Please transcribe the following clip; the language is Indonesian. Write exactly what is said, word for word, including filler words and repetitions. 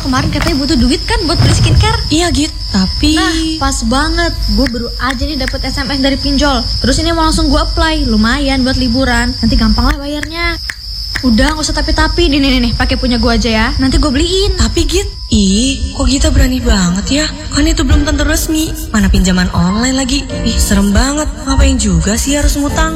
kemarin katanya butuh duit kan buat beli skincare. Iya Git, tapi... Nah, pas banget. Gue baru aja nih dapet S M S dari pinjol. Terus ini mau langsung gue apply. Lumayan buat liburan. Nanti gampang lah bayarnya. Udah, gak usah tapi-tapi. Nih, nih, nih, pakai punya gue aja ya. Nanti gue beliin. Tapi Git, ih, kok Gita berani banget ya? Kan itu belum tentu resmi. Mana pinjaman online lagi. Ih, serem banget. Ngapain juga sih harus ngutang?